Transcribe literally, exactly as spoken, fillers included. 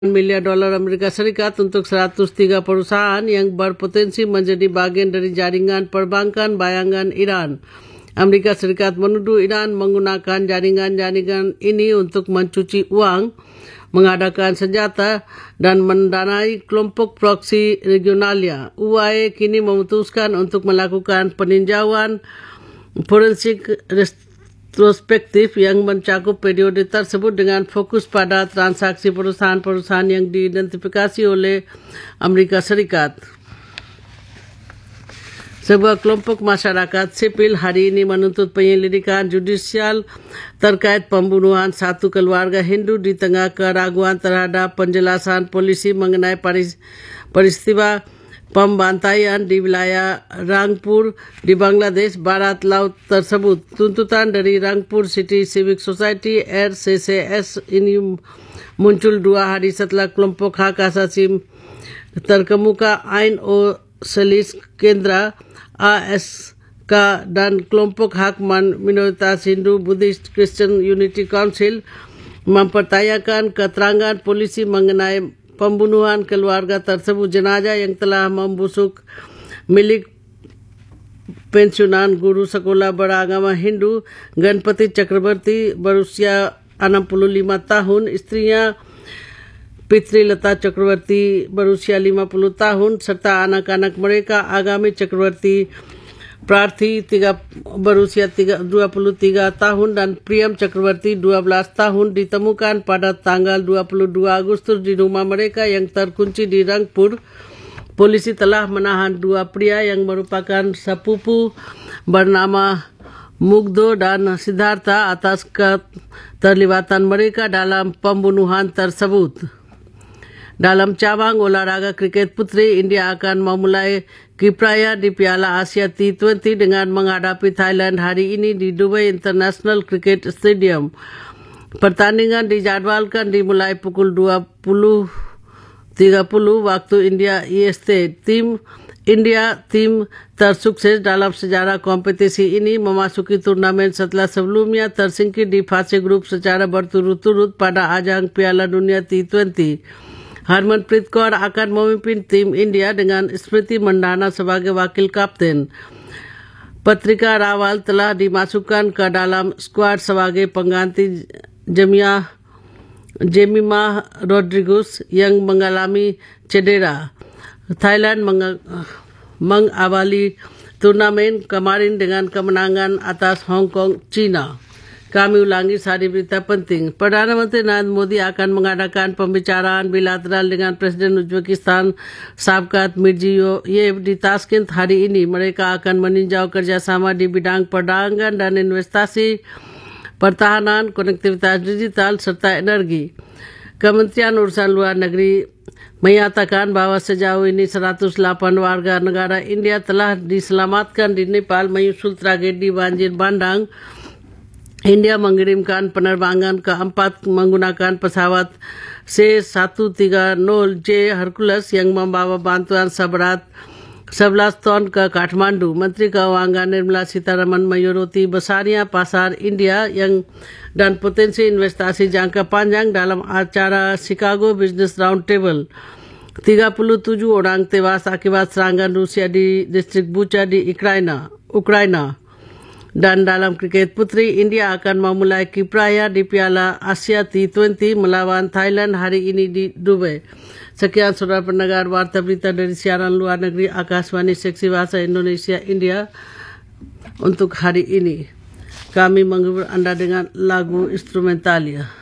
miliar dolar Amerika Serikat untuk seratus tiga perusahaan yang berpotensi menjadi bagian dari jaringan perbankan bayangan Iran. Amerika Serikat menuduh Iran menggunakan jaringan-jaringan ini untuk mencuci uang, mengadakan senjata, dan mendanai kelompok proksi regionalnya. U A E kini memutuskan untuk melakukan peninjauan forensik retrospektif yang mencakup periode tersebut dengan fokus pada transaksi perusahaan-perusahaan yang diidentifikasi oleh Amerika Serikat. Sebuah kelompok masyarakat sipil hari ini menuntut penyelidikan judisial terkait pembunuhan satu keluarga Hindu di tengah keraguan terhadap penjelasan polisi mengenai peristiwa pembantaian di wilayah Rangpur di Bangladesh Barat Laut tersebut. Tuntutan dari Rangpur City Civic Society R C C S ini muncul dua hari setelah kelompok hak asasi terkemuka Ain O Selis Kendra A S K dan kelompok hak minoritas Hindu Buddhist Christian Unity Council mempertanyakan keterangan polisi mengenai pembunuhan keluarga tersebut. Jenazah yang telah membusuk milik pensiunan guru sekolah beragama Hindu Ganpati Chakrabarti berusia enam puluh lima tahun, istrinya Pitri Lata Chakrabarti berusia lima puluh tahun, serta anak-anak mereka Agami Chakrabarti Prarthi tiga, berusia dua puluh tiga tahun dan Priyam Chakrabarti dua belas tahun ditemukan pada tanggal dua puluh dua Agustus di rumah mereka yang terkunci di Rangpur. Polisi telah menahan dua pria yang merupakan sepupu bernama Mugdho dan Siddhartha atas keterlibatan mereka dalam pembunuhan tersebut. Dalam cabang olahraga kriket putri, India akan memulai kipraya di Piala Asia T dua puluh dengan menghadapi Thailand hari ini di Dubai International Cricket Stadium. Pertandingan dijadwalkan dimulai pukul dua puluh tiga puluh waktu India E S T. Tim India, tim tersukses dalam sejarah kompetisi ini, memasuki turnamen setelah sebelumnya tersingkir di fase grup secara berturut-turut pada ajang Piala Dunia T dua puluh. Harmanpreet Kaur akan memimpin tim India dengan Smriti Mandhana sebagai wakil kapten. Patrika Rawal telah dimasukkan ke dalam skuad sebagai pengganti Jemima, Jemima Rodriguez yang mengalami cedera. Thailand meng, mengawali turnamen kemarin dengan kemenangan atas Hong Kong, China. Kami ulangi sehari berita penting. Perdana Menteri Narendra Modi akan mengadakan pembicaraan bilateral dengan Presiden Uzbekistan Shavkat Mirziyoyev di Tashkent hari ini. Mereka akan meninjau kerjasama di bidang perdagangan dan investasi, pertahanan, konektivitas digital, serta energi. Kementerian Urusan Luar Negeri menyatakan bahwa sejauh ini seratus delapan warga negara India telah diselamatkan di Nepal menyusul tragedi banjir bandang. India mengirimkan penerbangan keempat menggunakan pesawat C seratus tiga puluh J Hercules yang membawa bantuan seberat sebelas ton ke Kathmandu. Menteri Keuangan Nirmala Sitharaman menyoroti besarnya pasar India yang dan potensi investasi jangka panjang dalam acara Chicago Business Roundtable. tiga puluh tujuh orang tewas akibat serangan Rusia di distrik Bucha di Ukraina. Ukraina. Dan dalam kriket putri, India akan memulai kipraya di Piala Asia T dua puluh melawan Thailand hari ini di Dubai. Sekian saudara pendengar warta berita dari siaran luar negeri Akashvani Seksi Bahasa Indonesia India untuk hari ini. Kami menghibur Anda dengan lagu instrumentalia.